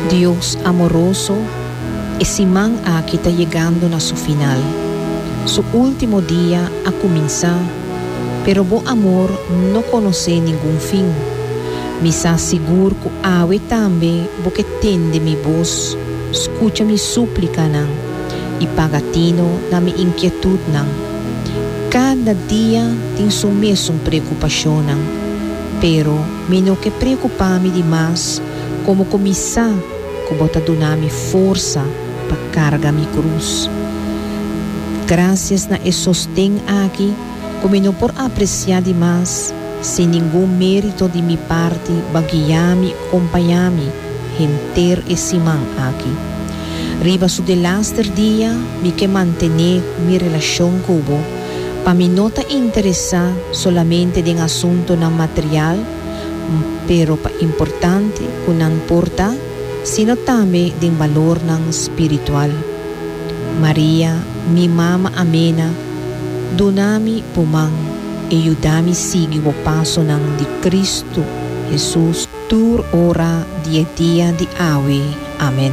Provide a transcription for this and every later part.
Dios amoroso, esse man aqui está chegando na seu final. Su último dia a começar, pero bo amor não conhece nenhum fim. Me sa seguro que awe também bo que tende mi voz, escuta mi súplica nan, e pagatino na mi inquietud nan. Cada dia tem sua mesma preocupação nan, pero me não que preocupar-me demais, como começar que bota donar-me força para carregar mi cruz. Graças na sostém aqui, como não por apreciar demais, sem nenhum mérito de minha parte, guiar-me, acompanhar-me, ter esse man aqui. Riba su de laster dia, me que mantener minha relação com o para me não interessar solamente em assunto na material, pero pa importante que não importa, sino também em valor não espiritual. Maria, mi mama amena, donami pumang, e ayudami seguir o passo nan de Cristo Jesus, tur ora dia de awe. Amém.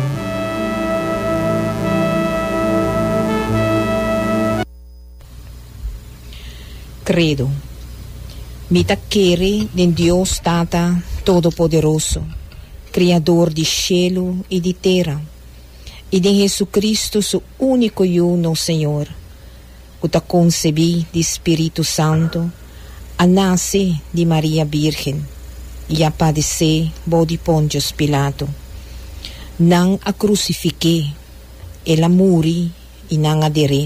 Credo. Me taquere em Deus Tata Todo-Poderoso, Criador de cielo e de terra, e de Jesus Cristo, seu único e uno Senhor, que ta concebi de Espírito Santo, a nasce de Maria Virgem, e a padecer bo de Pontius Pilato. Não a crucifiquei, ela muri e não adere.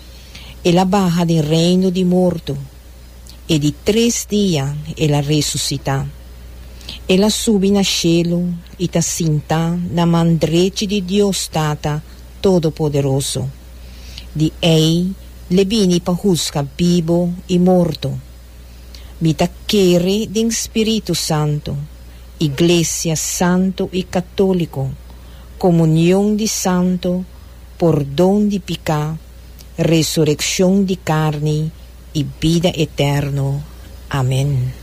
Ela barra do reino de morto, e de 3 dias ela ressuscita. Ela sube na cielo e ta sinta na mão direita de Deus Tata Todo-Poderoso. De ei le vini pa juzga vivo e morto. Mi ta quere de Espírito Santo, Iglesia Santo e Católico, comunhão de santo, perdão de pecado, ressurreição de carne e vida eterna. Amém.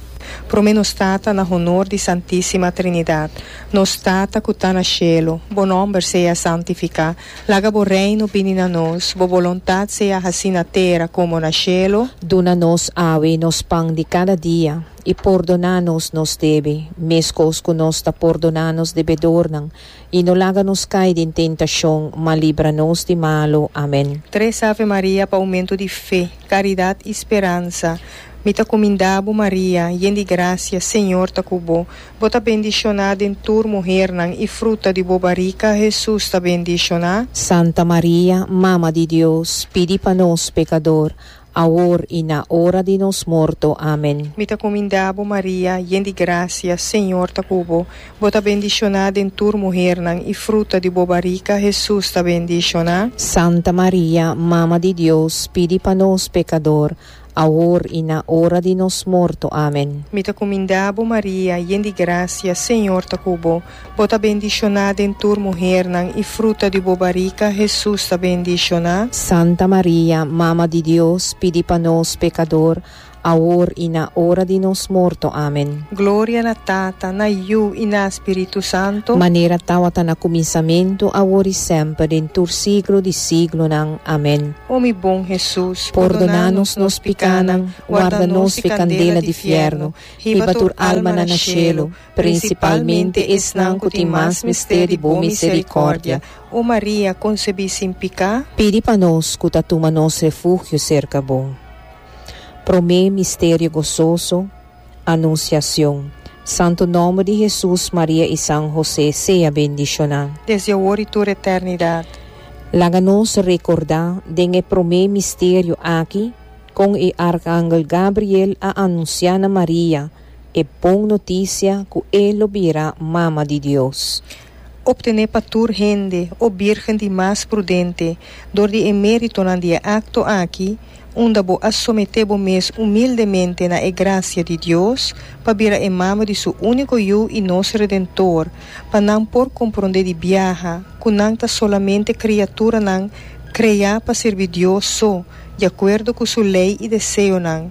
Pro me nos tata na honor di Santissima Trinidad, nos tata que tá na cielo, bo nome seja santificado, laga bo reino vini na nos, bo voluntad seja assim na terra como na cielo. Dona-nos awe nos pão de cada dia, e perdona-nos nos debe, mescos que nos ta perdona-nos debedor nang, e no laga-nos cair em tentação, mas livra-nos de malo. Amém. 3 Ave Maria para aumento de fé, caridade e esperança. Me ta comendabo Maria, yen de gracia, Senhor ta cubo. Bota bendicionada em tur mulher nang e fruta de bobarica, Jesus ta bendicionada. Santa Maria, Mama de Deus, pedi para nós pecador, agora e na hora de nos morto. Amém. Me ta comendabo Maria, yen de gracia, Senhor ta cubo. Bota bendicionada em tur mulher nang e fruta de bobarica, Jesus ta bendicionada. Santa Maria, Mama de Deus, pedi para nós pecador, agora e na hora de nos morto. Amém. Me ta comendabo Maria, yen de gracia, Senhor ta cubo. Bota bendicionada em tur mulher nang e fruta de bobarica, Jesus ta bendicionada. Santa Maria, Mama de Deus, pedi para nós pecador, agora e na hora de nos morto. Amém. Glória na Tata, na Iu e na Espírito Santo. Maneira tawata na começamento, agora e sempre, em tur siglo de siglo nang. Amém. Ó mi bom Jesus, perdona-nos nos picanang, guarda-nos de candela de fierno, riba tur alma na cielo, principalmente esnang que mais mistério de boa misericórdia. Ó Maria, concebi sem pecado, pedi para nós que tatuma nos refúgio cerca bom. Pro me mistério gozoso, anunciação. Santo nome de Jesus, Maria e São José, seja bendicionado. Desde agora e toda eternidade. Laga-nos recordar de pro me mistério aqui, com o arcángel Gabriel a anunciar a Maria, e bom notícia que ele virá mama de Deus. Obtener patur rende, o virgem de mais prudente, dor de emérito na dia acto aqui, onde bo assometer bo mes humildemente na graça de Deus, para vir a mama de seu único eu e nosso Redentor, para não por compreender de viaja, que não está solamente criatura não, criar para servir Deus só, de acordo com sua lei e desejo não.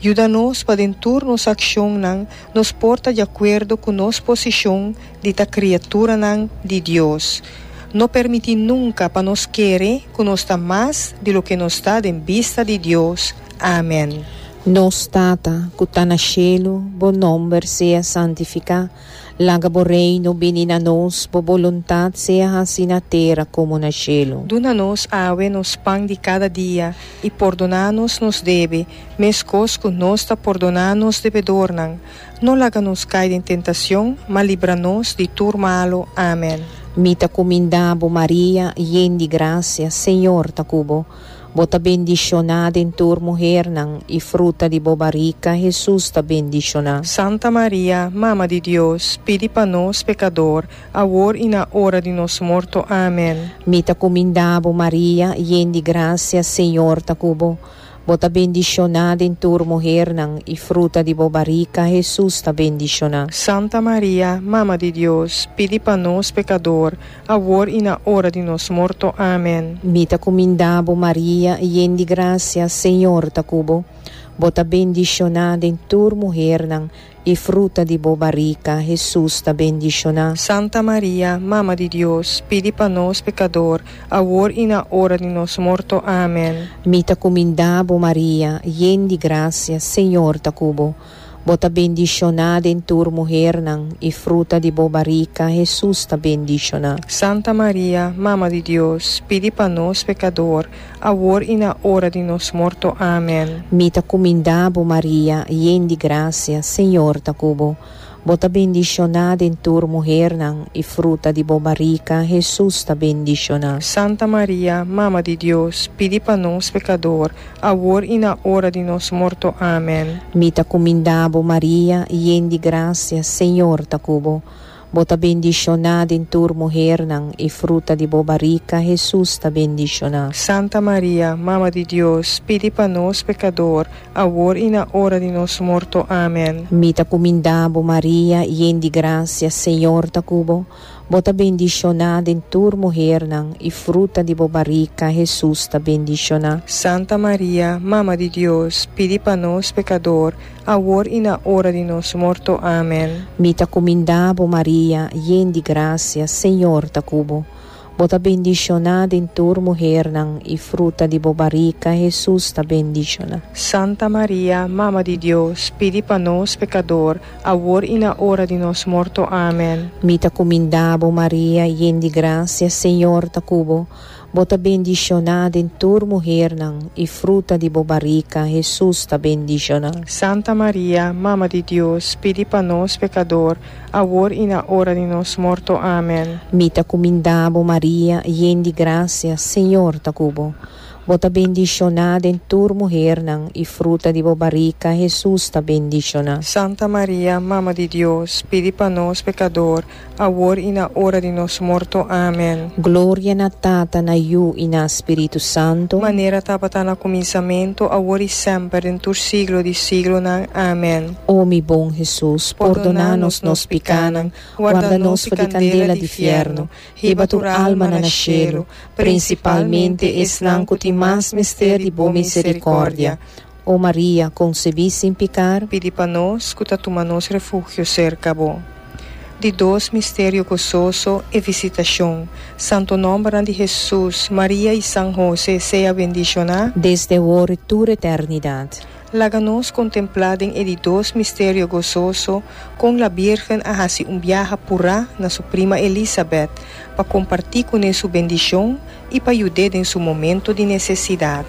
Ajuda-nos para dentur nossa ação nos porta de acordo com nossa posição de ta criatura de Deus. Não permite nunca para nos querer que nos está mais de lo que nos está em vista de Deus. Amém. Nos Tata, que está no cielo, bom nome seja santificado. Laga bo reino, benina nos, bo voluntad seja assim na terra como no cielo. Duna-nos ave nos pão de cada dia, e perdona-nos nos deve, mescos que nos está perdonando-nos devedor. Não laga-nos cair em tentação, mas livra-nos de tudo malo. Amém. Mita comindabo Maria, yen de graça, Senhor tacubo. Bota bendicionada em tua mulher e fruta de bobarica, Jesus ta bendicionada. Santa Maria, Mama de Deus, pedi para nós pecador, agora e na hora de nosso morto. Amém. Mita comindabo Maria, yen de graça, Senhor tacubo. Bota bendicionada em tua mulher e fruta de bobarica, Jesus ta bendicionada. Santa Maria, Mama de Deus, pedi para nós pecador, agora e na hora de nosso morto. Amém. Mita comindabo Maria, yen de graça, Senhor tacubo. Bota bendicionada em tua mulher e fruta de bobarica, Jesus ta bendicionada. Santa Maria, Mama de Deus, pedi para nós pecador, agora e na hora de nosso morto. Amém. Mita comindabo Maria, yen de graça, Senhor tacubo. Bota bendicionada em tua mulher e fruta de bobarica, Jesus ta bendicionada. Santa Maria, Mama de Deus, pedi para nós pecador, agora e na hora de nosso morto. Amém. Mita comindabo Maria, yen de graça, Senhor tacubo. Bota bendicionada em tua mulher e fruta de bobarica, Jesus ta bendicionada. Santa Maria, Mama de Deus, pedi para nós pecador, agora e na hora de nosso morto. Amém. Mita comindabo Maria, yen de graça, Senhor tacubo. Bota bendicionada em tua mulher e fruta de bobarica, Jesus ta bendicionada. Santa Maria, Mama de Deus, pedi para nós pecador, agora e na hora de nosso morto. Amém. Mita comindabo Maria, yen de graça, Senhor tacubo. Bota bendicionada em tua mulher e fruta de bobarica, Jesus ta bendicionada. Santa Maria, Mama de Deus, pedi para nós pecador, agora e na hora de nosso morto. Amém. Mita comindabo Maria, yen de graça, Senhor tacubo. Bota bendicionada em tua mulher e fruta de bobarica, Jesus ta bendicionada. Santa Maria, Mama de Deus, pedi para nós pecador, agora e na hora de nosso morto. Amém. Mita comindabo Maria, yen de graça, Senhor tacubo. Bota bendicionada em tua mulher e fruta de bobarica, Jesus ta bendicionada. Santa Maria, Mama de Deus, pedi para nós pecador, agora e na hora de nosso morto. Amém. Mita comindabo Maria, yen de graça, Senhor tacubo. Bota bendicionada em tua mulher e fruta de bobarica, Jesus ta bendicionada. Santa Maria, Mama de Deus, pedi para nós pecador, agora e na hora de nosso morto. Amém. Glória na Tata, na Iu e na Espírito Santo. Maneira estava no começamento, agora e sempre, em todo siglo de siglo. Amém. Ó mi bom Jesus, perdona-nos nos pecados, guarda-nos de candela de inferno, riba tua alma na cielo, principalmente esnanco ti mais mistério de boa misericórdia. Ó Maria, concebida sem pecar, pedi para nós, que toma nos refúgio cerca bom. De dois mistérios gozoso e visitação. Santo nome de Jesus, Maria e São José, seja bendicionada desde agora e toda eternidade. Laga-nos contemplarem e de dois mistérios gozoso com a Virgem a fazer viaje pura na sua prima Elizabeth para compartilhar com ela sua bendição e para ajudar em seu momento de necessidade.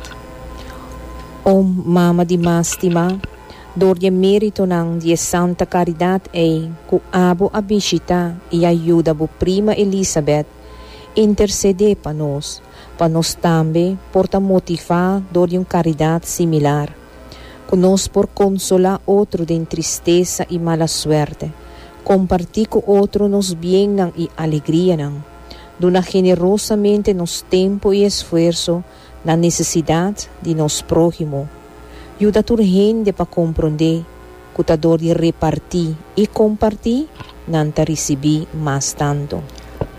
Ó Mama de Mástima, dor de mérito de Santa Caridade que abo a visitar e ajuda a prima Elizabeth, interceder para nós também porta motivar dor de caridade similar. Conosco por consolar outro de tristeza e mala suerte, compartir com outro nos bem e alegria, dona generosamente nos tempo e esforço na necessidade de nos próximo. Ajuda a gente para compreender que a dor de repartir e compartir não te receber mais tanto.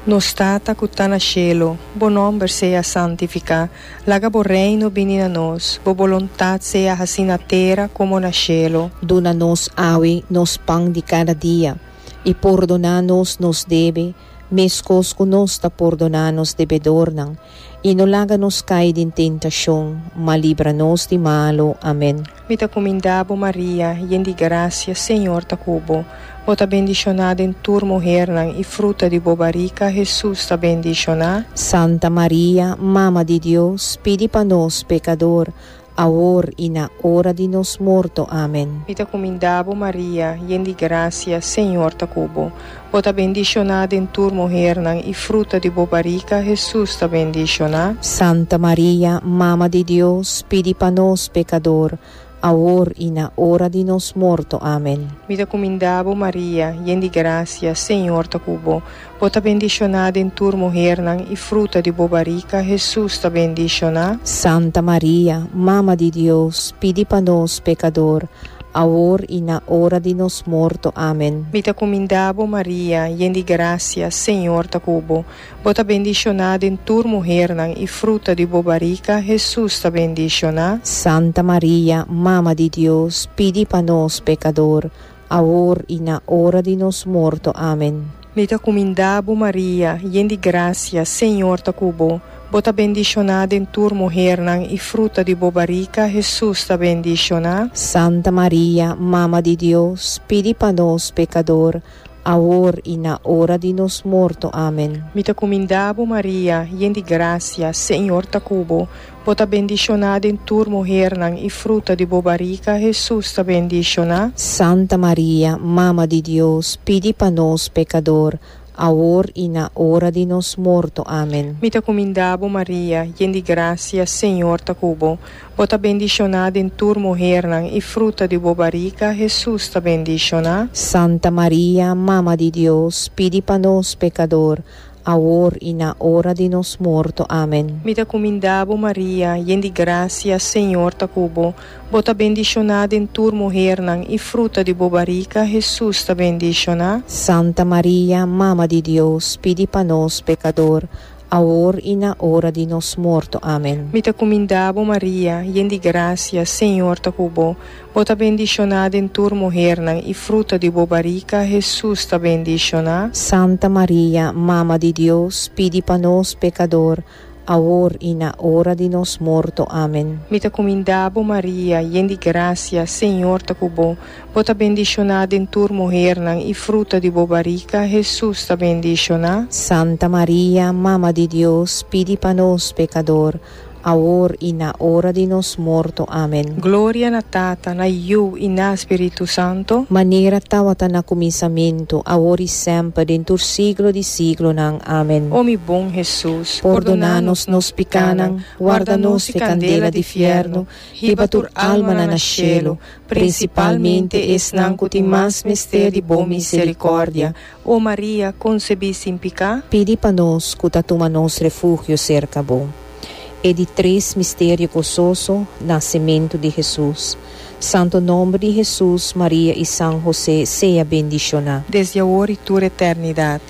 Nostata que está no cielo, bo nome seja santificado, laga bo reino vini na nós, bo vontade seja assim na terra como na cielo. Dona-nos hoje nos pão de cada dia, e perdona-nos nos deve, mescos que nos está perdonando-nos devedor-nos, e não laga-nos cair em tentação, mas livra-nos de malo. Amém. Mita comendabo Maria, yen de graça, Senhor ta cubo. Bota bendicionada em tua mulher, e fruta de bobarica, Jesus ta bendicionada. Santa Maria, Mama de Deus, pedi para nós, pecador, agora e na hora de nos morto. Amém. Mita comendabo Maria, yen de graça, Senhor ta cubo. Bota bendicionada em tua mulher, e fruta de bobarica, Jesus ta bendicionada. Santa Maria, Mama de Deus, pedi para nós, pecador, agora e na hora de nos morto. Amém. Mita comendabo Maria, yen de graça, Senhor ta cubo. Bota bendicionada em tua mulher, e fruta de bobarica, Jesus ta bendicionada. Santa Maria, Mama de Deus, pedi para nós, pecador, agora e na hora de nos morto. Amém. Mita comendabo Maria, yen de graça, Senhor ta cubo. Bota bendicionada em tua mulher, e fruta de bobarica, Jesus ta bendicionada. Santa Maria, Mama de Deus, pedi para nós, pecador, agora e na hora de nos morto. Amém. Mita comendabo Maria, yen de graça, Senhor ta cubo. Bota bendicionada em tua mulher, e fruta de bobarica, Jesus ta bendicionada. Santa Maria, Mama de Deus, pedi para nós, pecador, agora e na hora de nos morto. Amém. Mita comendabo Maria, yen de graça, Senhor ta cubo. Bota bendicionada em tua mulher, e fruta de bobarica, Jesus ta bendicionada. Santa Maria, Mama de Deus, pedi para nós, pecador, agora e na hora de nos morto. Amém. Mita comendabo Maria, yen de graça, Senhor ta cubo. Bota bendicionada em tua mulher, e fruta de bobarica, Jesus ta bendicionada. Santa Maria, Mama de Deus, pedi para nós, pecador, agora e na hora de nos morto. Amém. Mita comendabo Maria, yen de graça, Senhor ta cubo. Bota bendicionada em tua mulher, e fruta de bobarica, Jesus ta bendicionada. Santa Maria, Mama de Deus, pedi para nós, pecador, agora e na hora de nos morto. Amém. Mita comendabo Maria, yen de graça, Senhor ta cubo. Bota bendicionada em tua mulher, e fruta de bobarica, Jesus ta bendicionada. Santa Maria, Mama de Deus, pedi para nós, pecador, agora e na hora de nos morto. Amém. Mita comendabo Maria, yen de graça, Senhor ta cubo. Bota bendicionada em tua mulher, e fruta de bobarica, Jesus ta bendicionada. Santa Maria, Mama de Deus, pedi para nós, pecador, agora e na hora de nos morto. Amém. Glória na Tata, na Iu e na Espírito Santo. Maneira tawata na começamento, agora e sempre, dentro siglo de siglo nang. Amém. Ó mi bom Jesus, Perdona-nos nos picanang, guarda-nos de candela de fierno, ribatur alma na cielo, principalmente es nang kuti mas mistério de boa misericórdia. Ó Maria, concebi sem pecado. Pedi para nós, cutatuma nos refúgio cerca bom. E de 3 mistérios gozosos, nascimento de Jesus. Santo nome de Jesus, Maria e São José, seja bendicionado. Desde agora e toda eternidade.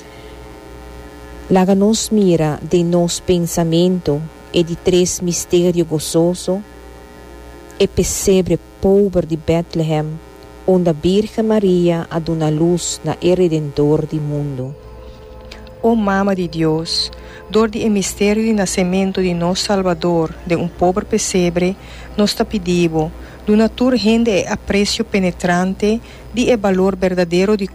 Laga nos mira de nos pensamento e de 3 mistérios gozosos, e pesebre pobre de Bethlehem, onde a Virgem Maria a dona luz na Redentor do mundo. Ó Mama de Deus, dor de mistério de nascimento de nosso Salvador, de pobre pesebre, nos te pedimos, de uma tua rende e aprecio penetrante, de valor verdadeiro de